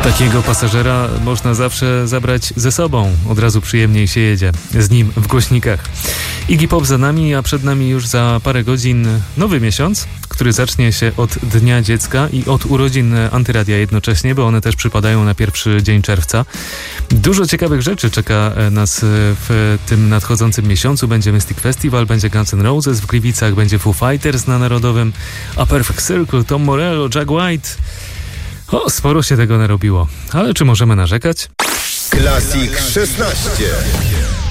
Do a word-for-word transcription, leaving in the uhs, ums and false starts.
Takiego pasażera można zawsze zabrać ze sobą. Od razu przyjemniej się jedzie z nim w głośnikach. Iggy Pop za nami, a przed nami już za parę godzin nowy miesiąc, który zacznie się od Dnia Dziecka i od urodzin Antyradia jednocześnie, bo one też przypadają na pierwszy dzień czerwca. Dużo ciekawych rzeczy czeka nas w tym nadchodzącym miesiącu. Będzie Mystic Festival, będzie Guns N' Roses w Gliwicach, będzie Foo Fighters na Narodowym, A Perfect Circle, Tom Morello, Jack White. O, sporo się tego narobiło. Ale czy możemy narzekać? Classic szesnaście.